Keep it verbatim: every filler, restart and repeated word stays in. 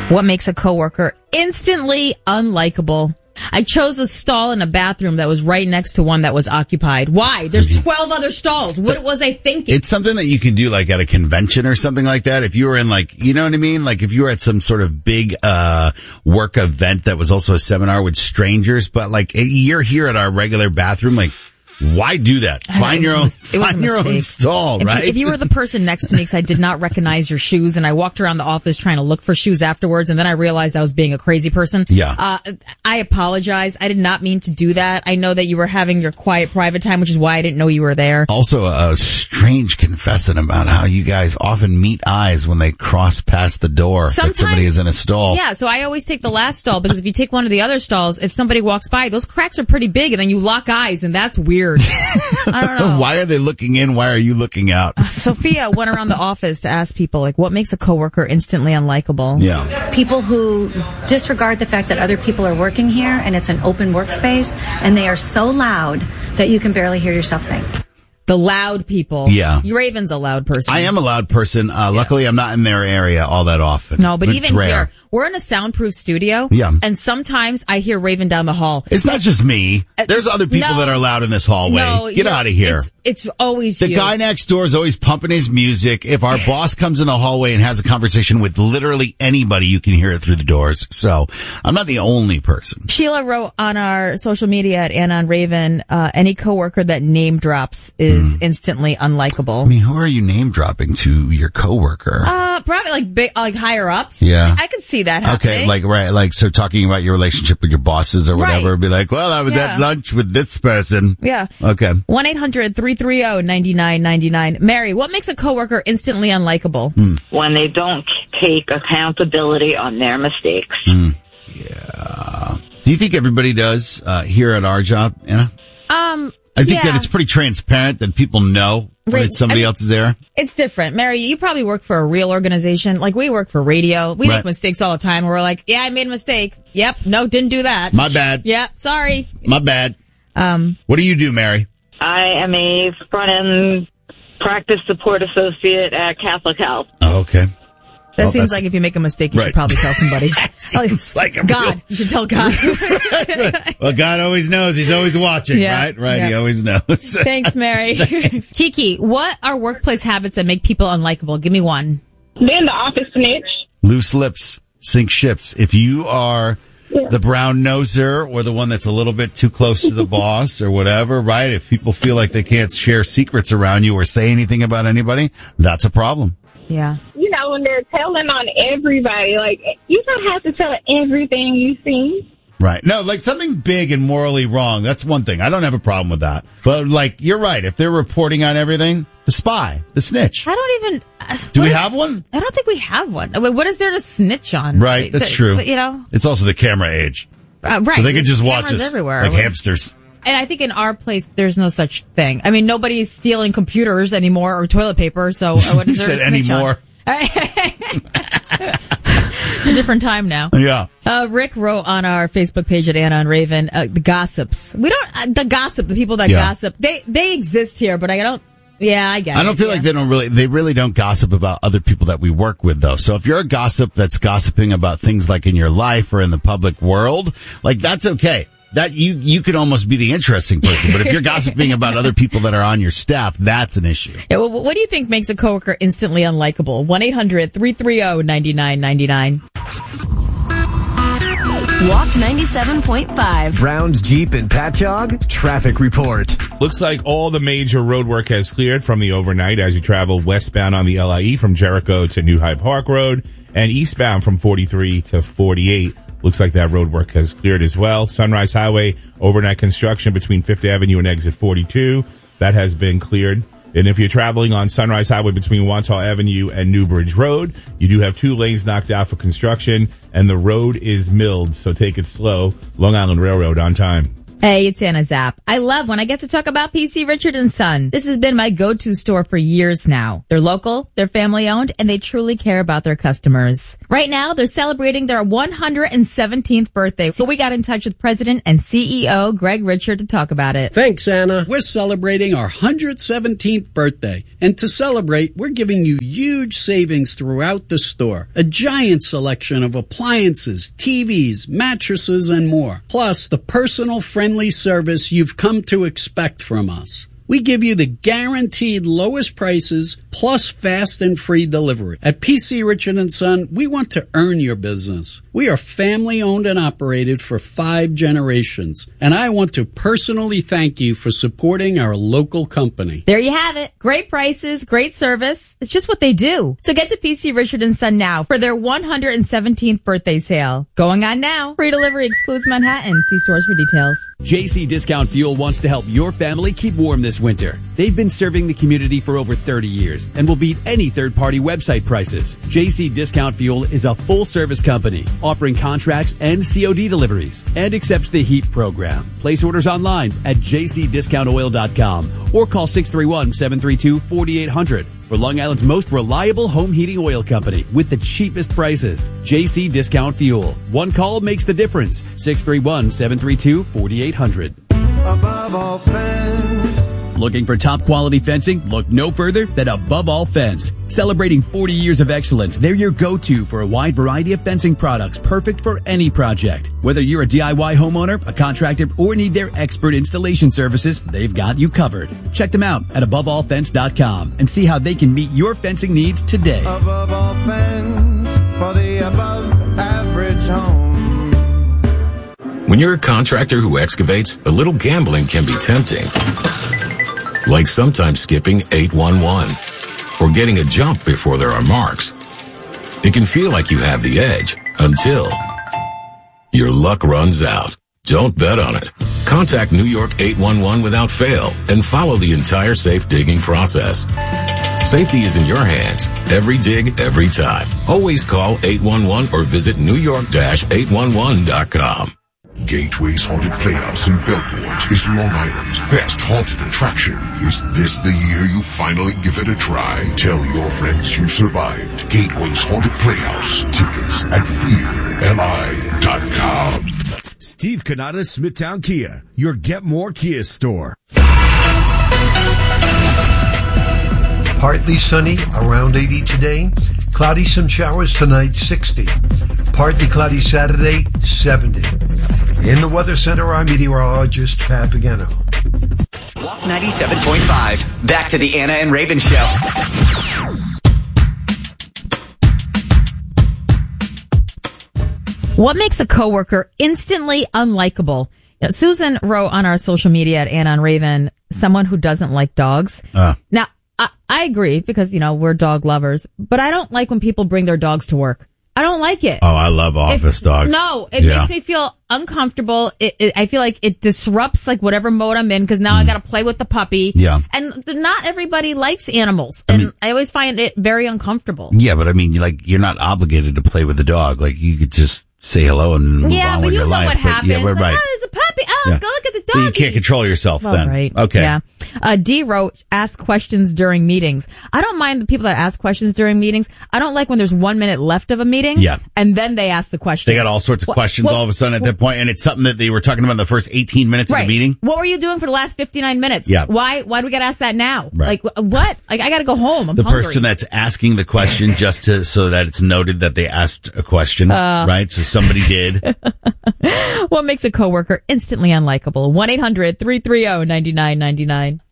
What makes a coworker instantly unlikable? I chose a stall in a bathroom that was right next to one that was occupied. Why? There's twelve other stalls. What was I thinking? It's something that you can do like at a convention or something like that. If you were in like, you know what I mean? Like if you were at some sort of big, uh, work event that was also a seminar with strangers, but like you're here at our regular bathroom, like, why do that? Find your own, find your own stall, if right? You, if you were the person next to me, because I did not recognize your shoes, and I walked around the office trying to look for shoes afterwards, and then I realized I was being a crazy person. Yeah. Uh, I apologize. I did not mean to do that. I know that you were having your quiet private time, which is why I didn't know you were there. Also, a strange confession about how you guys often meet eyes when they cross past the door Sometimes, that somebody is in a stall. Yeah, so I always take the last stall, because if you take one of the other stalls, if somebody walks by, those cracks are pretty big, and then you lock eyes, and that's weird. I don't know. Why are they looking in? Why are you looking out? Uh, Sophia went around the office to ask people, like, what makes a coworker instantly unlikable? Yeah. People who disregard the fact that other people are working here and it's an open workspace, and they are so loud that you can barely hear yourself think. The loud people. Yeah. Raven's a loud person. I am a loud person. Uh, luckily, I'm not in their area all that often. No, but it's even rare. here, we're in a soundproof studio. Yeah. And sometimes I hear Raven down the hall. It's not just me. There's other people no, that are loud in this hallway. No, Get out of here. It's, it's always the you. guy next door is always pumping his music. If our boss comes in the hallway and has a conversation with literally anybody, you can hear it through the doors. So I'm not the only person. Sheila wrote on our social media at Anna and Raven, uh, any coworker that name drops is mm. instantly unlikable. I mean, who are you name dropping to your coworker? Uh, probably like big, like higher ups. Yeah. I, I could see that happening. Okay, like, right, like, so talking about your relationship with your bosses or whatever, right. Be like, well, I was yeah. at lunch with this person. Yeah. Okay. one eight hundred three three zero nine nine nine nine. Mary, what makes a coworker instantly unlikable? Mm. When they don't take accountability on their mistakes. Mm. Yeah. Do you think everybody does, uh, here at our job, Anna? Um, I think yeah. that it's pretty transparent that people know when Right. it's somebody I mean, else's error. It's different. Mary, you probably work for a real organization. Like, we work for radio. We Right. make mistakes all the time. We're like, yeah, I made a mistake. Yep. No, didn't do that. My bad. Yeah. Sorry. My bad. Um, what do you do, Mary? I am a front-end practice support associate at Catholic Health. Oh, okay. That Well, seems that's- like if you make a mistake, you Right. should probably tell somebody. Seems like a God. real- You should tell God. Well, God always knows. He's always watching, Yeah. right? Right. Yeah. He always knows. Thanks, Mary. Kiki, what are workplace habits that make people unlikable? Give me one. Being the office snitch. Loose lips sink ships. If you are Yeah. the brown noser or the one that's a little bit too close to the boss or whatever, right? If people feel like they can't share secrets around you or say anything about anybody, that's a problem. Yeah. You know, when they're telling on everybody, like, you don't have to tell everything you see. Right. No, like something big and morally wrong. That's one thing. I don't have a problem with that. But like, you're right. If they're reporting on everything, the spy, the snitch. I don't even... Uh, Do we is, have one? I don't think we have one. I mean, what is there to snitch on? Right. That's The- true. But, you know. It's also the camera age. Uh, right. So they could just watch Cameras us everywhere. like hamsters. And I think in our place, there's no such thing. I mean, nobody's stealing computers anymore or toilet paper, so uh, what You is there said to snitch anymore. on? It's a different time now. Yeah. Uh, Rick wrote on our Facebook page at Anna and Raven, uh, the gossips. We don't, uh, the gossip, the people that Yeah. gossip, they, they exist here, but I don't, yeah, I get it. I don't feel yeah. like they don't really, they really don't gossip about other people that we work with though. So if you're a gossip that's gossiping about things like in your life or in the public world, like that's okay. That you, you could almost be the interesting person. But if you're gossiping about other people that are on your staff, that's an issue. Yeah, well, what do you think makes a coworker instantly unlikable? one eight hundred three three zero nine nine nine nine. Walk ninety-seven point five. Brown's Jeep and Patchogue traffic report. Looks like all the major road work has cleared from the overnight as you travel westbound on the L I E from Jericho to New Hyde Park Road and eastbound from forty-three to forty-eight. Looks like that road work has cleared as well. Sunrise Highway overnight construction between Fifth Avenue and exit forty-two. That has been cleared. And if you're traveling on Sunrise Highway between Wantagh Avenue and Newbridge Road, you do have two lanes knocked out for construction, and the road is milled, so take it slow. Long Island Railroad on time. Hey, it's Anna Zapp. I love when I get to talk about P C Richard and Son. This has been my go-to store for years now. They're local, they're family-owned, and they truly care about their customers. Right now, they're celebrating their one hundred seventeenth birthday, so we got in touch with President and C E O Greg Richard to talk about it. Thanks, Anna. We're celebrating our one hundred seventeenth birthday, and to celebrate, we're giving you huge savings throughout the store. A giant selection of appliances, T Vs, mattresses, and more. Plus, the personal friendly service you've come to expect from us. We give you the guaranteed lowest prices plus fast and free delivery. At P C Richard and Son, we want to earn your business. We are family owned and operated for five generations, and I want to personally thank you for supporting our local company. There you have it. Great prices, great service. It's just what they do. So get to P C Richard and Son now for their one hundred seventeenth birthday sale. Going on now. Free delivery excludes Manhattan. See stores for details. J C Discount Fuel wants to help your family keep warm this winter. They've been serving the community for over thirty years and will beat any third-party website prices. J C Discount Fuel is a full-service company offering contracts and C O D deliveries and accepts the HEAT program. Place orders online at j c discount oil dot com or call six three one, seven three two, four eight zero zero for Long Island's most reliable home heating oil company with the cheapest prices. J C Discount Fuel. One call makes the difference. six three one, seven three two, four eight zero zero. Above all fence. Looking for top quality fencing? Look no further than Above All Fence. Celebrating forty years of excellence, they're your go-to for a wide variety of fencing products perfect for any project. Whether you're a D I Y homeowner, a contractor, or need their expert installation services, they've got you covered. Check them out at above all fence dot com and see how they can meet your fencing needs today. Above All Fence for the above average home. When you're a contractor who excavates, a little gambling can be tempting. Like sometimes skipping eight one one or getting a jump before there are marks. It can feel like you have the edge until your luck runs out. Don't bet on it. Contact New York eight one one without fail and follow the entire safe digging process. Safety is in your hands. Every dig, every time. Always call eight one one or visit new york dash eight one one dot com. Gateway's Haunted Playhouse in Bellport is Long Island's best haunted attraction. Is this the year you finally give it a try? Tell your friends you survived. Gateway's Haunted Playhouse. Tickets at fear li dot com. Steve Canada, Smithtown Kia, your Get More Kia store. Partly sunny, around eighty today. Cloudy, some showers tonight, sixty. Partly cloudy Saturday, seventy. In the Weather Center, our meteorologist, Pat Pagano. Walk ninety-seven point five. Back to the Anna and Raven Show. What makes a coworker instantly unlikable? Now, Susan wrote on our social media at Anna and Raven, someone who doesn't like dogs. Uh. Now, I, I agree because, you know, we're dog lovers, but I don't like when people bring their dogs to work. I don't like it. Oh, I love office if, dogs. No, it yeah. makes me feel uncomfortable. It, it, I feel like it disrupts like whatever mode I'm in because now mm. I got to play with the puppy. Yeah. And the, not everybody likes animals, and I, mean, I always find it very uncomfortable. Yeah, but I mean, like you're not obligated to play with the dog. Like you could just say hello and move yeah, on but with you your know life. what happens. Yeah, we're right. Like, oh, there's a puppy. Oh, yeah. let's go look at the dog. But you can't control yourself well, then. Right. Okay. Yeah. Uh, D wrote, ask questions during meetings. I don't mind the people that ask questions during meetings. I don't like when there's one minute left of a meeting. Yeah. And then they ask the question. They got all sorts of what, questions what, all of a sudden at that point, and it's something that they were talking about in the first eighteen minutes right. of the meeting. What were you doing for the last fifty-nine minutes? Yeah. Why, why do we got to ask that now? Right. Like, what? Like, I got to go home. I'm the hungry. person that's asking the question just to, so that it's noted that they asked a question, uh, right? So somebody did. What makes a coworker instantly unlikable? one eight hundred, three three zero, nine nine nine nine.